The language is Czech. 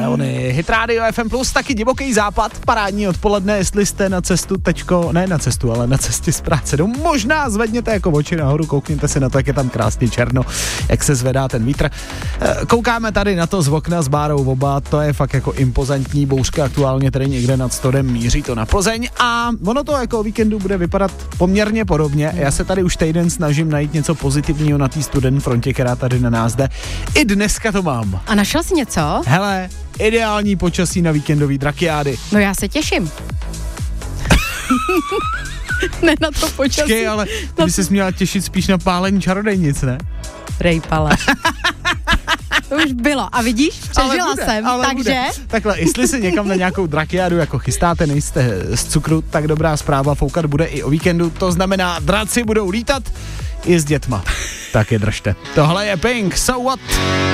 Leony. Hit Radio FM Plus, taky Divoký západ, parádní odpoledne, jestli jste na cestu ne na cestu, ale na cestě z práce. Možná zvedněte jako oči nahoru, koukněte si na to, jak je tam krásně černo, jak se zvedá ten vítr. Koukáme tady na to z okna s Bárou oba, to je fakt jako impozantní, bouřka aktuálně tady někde nad Stodem, míří to na Plzeň a ono to jako o víkendu bude vypadat poměrně podobně. Já se tady už týden snažím najít něco pozitivního na té student frontě, která tady na nás jde. I dneska to mám. A našel jsi něco? Hele, ideální počasí na víkendový drakiády. No já se těším. Ne na to počasí. Počkej, ale ty by ses měla těšit spíš na pálení čarodejnic, ne? Rejpala. To už bylo. A vidíš, přežila jsem, takže... Bude. Takhle, jestli se někam na nějakou drakiádu jako chystáte, nejste z cukru, tak dobrá zpráva, foukat bude i o víkendu, to znamená, draci budou lítat i s dětma. Tak je držte. Tohle je Pink, So What?